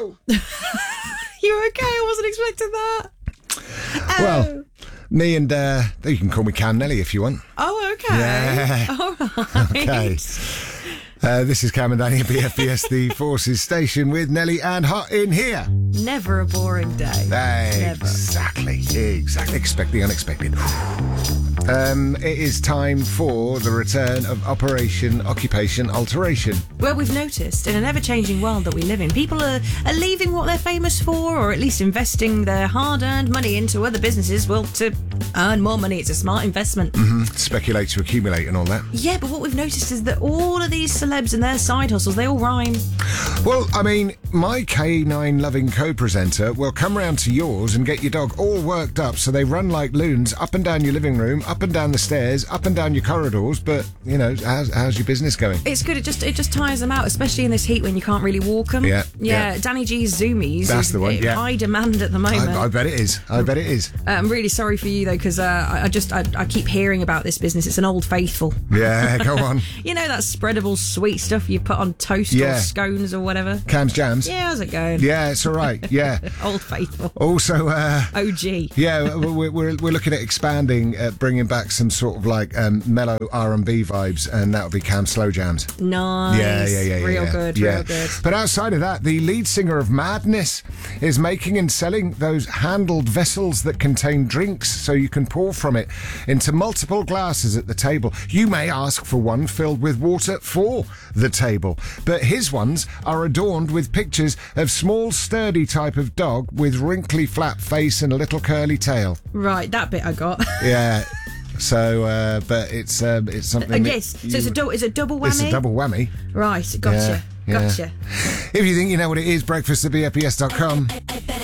Oh! You okay? I wasn't expecting that. Well, me and, you can call me Cam Nelly if you want. Oh, okay. Yeah. All right. Okay. This is Cam and Danny at BFBS, the Forces Station, with Nelly and Hot in here. Never a boring day. Never. Exactly. Expect the unexpected. It is time for the return of Operation Occupation Alteration. Well, we've noticed in an ever-changing world that we live in, people are leaving what they're famous for, or at least investing their hard-earned money into other businesses, well, to earn more money. It's a smart investment. Mm-hmm. Speculate to accumulate and all that. Yeah, but what we've noticed is that all of these celebs and their side hustles, they all rhyme. Well, I mean, my K9-loving co-presenter will come round to yours and get your dog all worked up so they run like loons up and down your living room, up and down the stairs, up and down your corridors. But, you know, how's your business going? It's good. It just tires them out, especially in this heat when you can't really walk them. Yeah. Danny G's Zoomies. That's the one, yeah. High demand at the moment. I bet it is. I'm really sorry for you, though, because I keep hearing about this business. It's an Old Faithful. Yeah, go on. You know that spreadable sweet stuff you put on toast or scones or whatever? Cam's Jams. Yeah, how's it going? Yeah, it's all right. Yeah. Old Faithful. Also, OG. Yeah, we're looking at expanding, bringing back some sort of like mellow R&B vibes, and that'll be Cam's Slow Jams. Nice. Yeah. Real good. But outside of that, the lead singer of Madness is making and selling those handled vessels that contain drinks so you can pour from it into multiple glasses at the table. You may ask for one filled with water for the table, but his ones are adorned with pictures of small, sturdy type of dog with wrinkly flat face and a little curly tail. Right, that bit I got. Yeah. So, but it's something. Yes. So it's a double whammy. It's a double whammy. Right. Gotcha. Yeah. Gotcha. If you think you know what it is, breakfast at BFBS.com.